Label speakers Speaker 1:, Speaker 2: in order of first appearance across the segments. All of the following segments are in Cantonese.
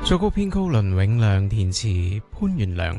Speaker 1: 作曲編曲倫永亮，填詞潘源良。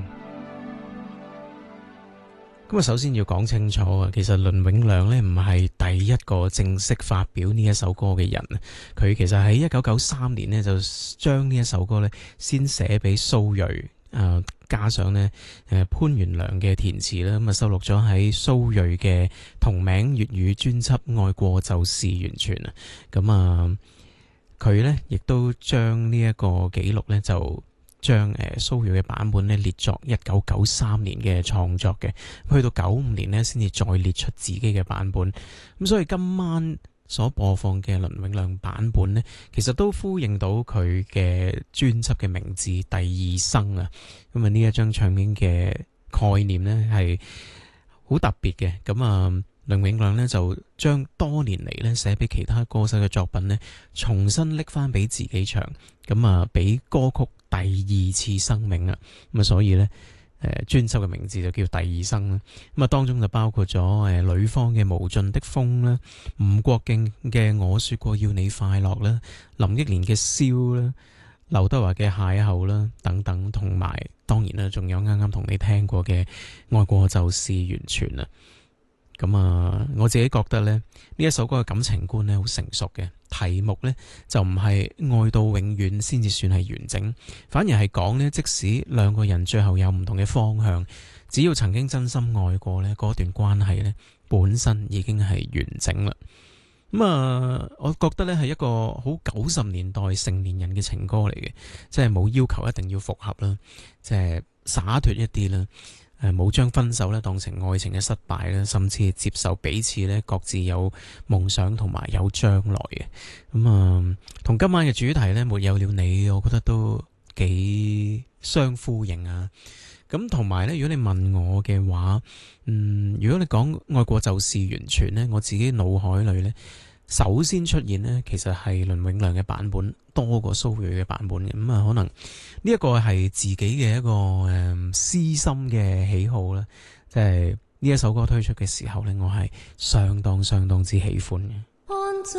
Speaker 1: 咁啊，首先要講清楚啊，其實倫永亮呢唔係第一個正式發表呢一首歌嘅人，佢其實喺1993年呢就將呢一首歌呢先寫俾蘇芮，加上呢潘源良嘅填詞啦，咁啊收錄咗喺蘇芮嘅同名粵語專輯《愛過就是完全》啊，咁啊佢呢亦都將呢一個紀錄呢就將蘇芮嘅版本呢列作1993年嘅創作嘅，去到95年呢先至再列出自己嘅版本。咁所以今晚所播放嘅倫永亮版本呢，其實都呼應到佢嘅專輯嘅名字《第二生》啊。咁啊呢一張唱片嘅概念呢係好特別嘅。咁啊倫永亮呢就將多年嚟呢寫俾其他歌手嘅作品呢重新拎翻俾自己唱，咁啊俾歌曲第二次生命啊。咁啊所以呢專輯嘅名字就叫第二生啦。咁啊當中就包括咗呂方嘅無盡的風啦，吳國敬嘅我說過要你快樂啦，林憶蓮嘅燒啦，劉德華嘅邂逅啦等等，同埋當然啦仲有啱啱同你聽過嘅愛過就是完全啦。咁啊，我自己覺得咧，呢一首歌嘅感情觀咧好成熟嘅，題目咧就唔係愛到永遠先至算係完整，反而係講咧，即使兩個人最後有唔同嘅方向，只要曾經真心愛過咧，嗰段關係咧本身已經係完整啦。咁啊，我覺得咧係一個好90年代成年人嘅情歌嚟嘅，即係冇要求一定要復合啦，即係灑脫一啲啦。冇將分手咧當成愛情嘅失敗咧，甚至係接受彼此咧各自有夢想同埋有將來嘅。咁啊，同今晚嘅主題咧沒有了你，我覺得都幾相呼應啊。咁同埋咧，如果你問我嘅話，如果你講愛過就是完全咧，我自己腦海裏咧首先出現呢，其實係倫永亮嘅版本多過蘇芮嘅版本嘅。咁啊，可能呢一個係自己嘅一個私心嘅喜好啦，即係呢一首歌推出嘅時候呢，我係相當之喜歡嘅。